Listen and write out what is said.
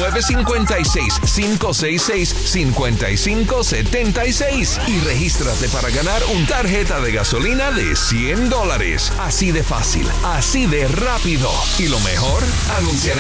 1-800-956-566-5576 y regístrate para ganar un tarjeta de gasolina de $100. Así de fácil, así de rápido. Y lo mejor, anunciar